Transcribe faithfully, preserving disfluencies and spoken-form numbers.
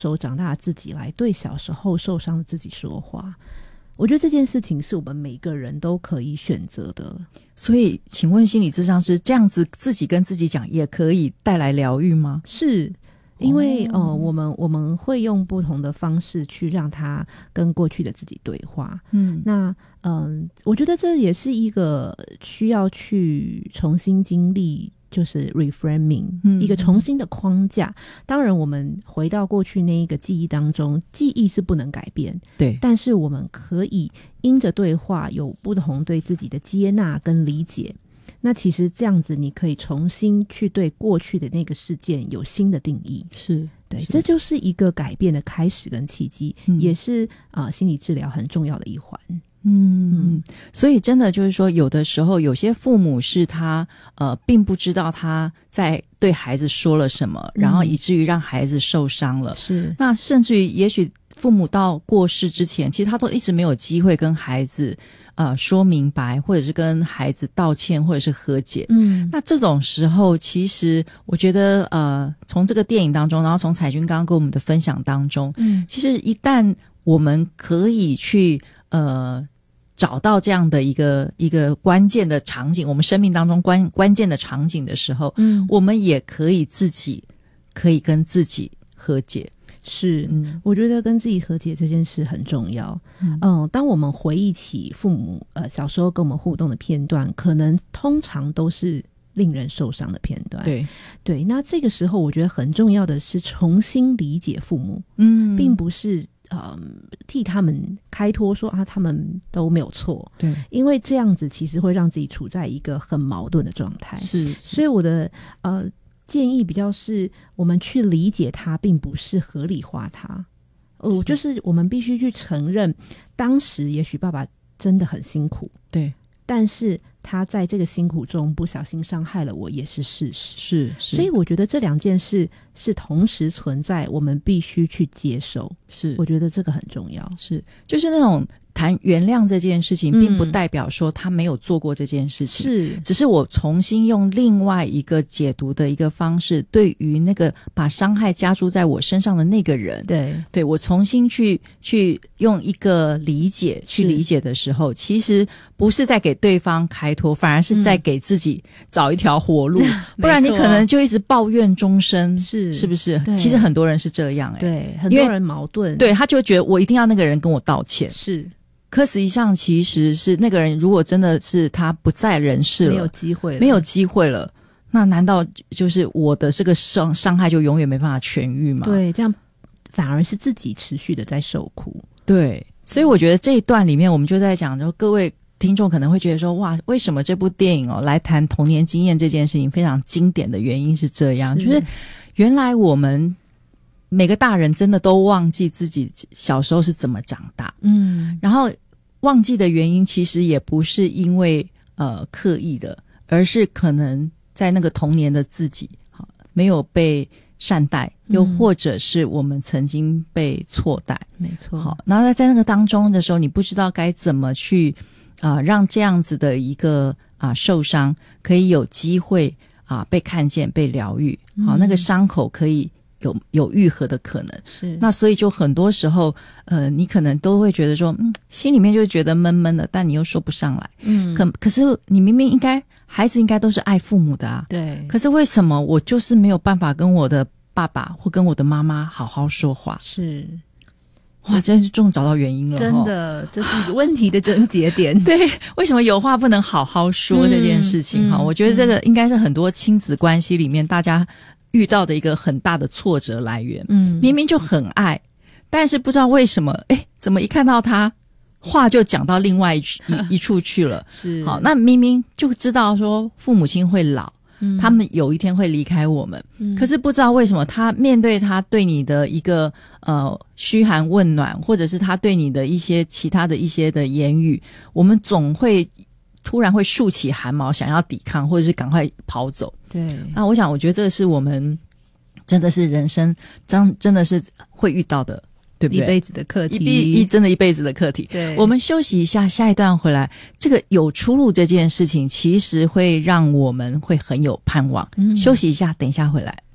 熟长大的自己来对小时候受伤的自己说话。我觉得这件事情是我们每个人都可以选择的。 所以请问心理咨商师，这样子自己跟自己讲也可以带来疗愈吗？ 是，因为、 哦、 呃，我们我们会用不同的方式去让他跟过去的自己对话。 嗯， 那嗯、呃，我觉得这也是一个需要去重新经历，就是 reframing、嗯、一个重新的框架。当然我们回到过去那一个记忆当中，记忆是不能改变， 对， 但是我们可以因着对话有不同对自己的接纳跟理解。那其实这样子你可以重新去对过去的那个事件有新的定义。 是， 对，这就是一个改变的开始跟契机、嗯、也是、呃、心理治疗很重要的一环。 嗯嗯，所以真的就是说，有的时候有些父母是他呃并不知道他在对孩子说了什么、嗯、然后以至于让孩子受伤了。 是， 那甚至于也许父母到过世之前，其实他都一直没有机会跟孩子呃说明白，或者是跟孩子道歉，或者是和解。嗯，那这种时候其实我觉得呃从这个电影当中，然后从彩君刚刚跟我们的分享当中，嗯，其实一旦我们可以去呃找到这样的一个一个关键的场景，我们生命当中关关键的场景的时候，嗯，我们也可以自己可以跟自己和解。 是、嗯、我觉得跟自己和解这件事很重要。嗯、呃，当我们回忆起父母呃小时候跟我们互动的片段，可能通常都是令人受伤的片段。 对对，那这个时候我觉得很重要的是重新理解父母，嗯，并不是呃替他们开脱说啊他们都没有错。 对， 因为这样子其实会让自己处在一个很矛盾的状态。 是，是， 所以我的呃建议比较是我们去理解他，并不是合理化他。哦、呃，就是我们必须去承认，当时也许爸爸真的很辛苦， 对， 但是他在这个辛苦中不小心伤害了我，也是事实。 是，是， 所以我觉得这两件事是同时存在，我们必须去接受。 是， 我觉得这个很重要。 是，就是那种谈原谅这件事情，并不代表说他没有做过这件事情，是、嗯，只是我重新用另外一个解读的一个方式，对于那个把伤害加诸在我身上的那个人， 对， 对，我重新去去用一个理解去理解的时候，其实不是在给对方开脱，反而是在给自己找一条活路，嗯、不然你可能就一直抱怨终身， 是是不是？其实很多人是这样、欸， 对，很多人矛盾， 对，他就会觉得我一定要那个人跟我道歉， 是。 可实际上其实是那个人如果真的是他不在人世了， 没有机会了， 没有机会了，那难道就是我的这个伤伤害就永远没办法痊愈吗？ 对，这样反而是自己持续的在受苦。 对，所以我觉得这一段里面我们就在讲说，各位听众可能会觉得说，哇，为什么这部电影哦来谈童年经验这件事情非常经典的原因是这样，是就是原来我们每个大人真的都忘记自己小时候是怎么长大，嗯，然后忘记的原因其实也不是因为呃刻意的，而是可能在那个童年的自己好没有被善待，又或者是我们曾经被错待， 没错。 好，然后在那个当中的时候，你不知道该怎么去啊、呃、让这样子的一个啊、呃、受伤可以有机会啊、呃、被看见、被疗愈，好，那个伤口可以有有愈合的可能。 是， 那所以就很多时候呃你可能都会觉得说嗯心里面就觉得闷闷的，但你又说不上来。嗯，可可是你明明应该孩子应该都是爱父母的啊， 对， 可是为什么我就是没有办法跟我的爸爸或跟我的妈妈好好说话？ 是， 哇，真是终于找到原因了， 真的，这是一个问题的症结点。 对，为什么有话不能好好说这件事情哈、嗯嗯？我觉得这个应该是很多亲子关系里面大家遇到的一个很大的挫折来源。嗯，明明就很爱，但是不知道为什么，哎，怎么一看到他，话就讲到另外一一, 一处去了。 是， 好，那明明就知道说父母亲会老。嗯、他们有一天会离开我们、嗯、可是不知道为什么他面对他对你的一个呃嘘寒问暖，或者是他对你的一些其他的一些的言语，我们总会突然会竖起汗毛想要抵抗，或者是赶快跑走。 对， 那我想我觉得这个是我们真的是人生真真的是会遇到的，对不对？ 一辈子的课题， 一一真的一辈子的课题。 对， 我们休息一下，下一段回来，这个有出路这件事情，其实会让我们会很有盼望。嗯，休息一下，等一下回来。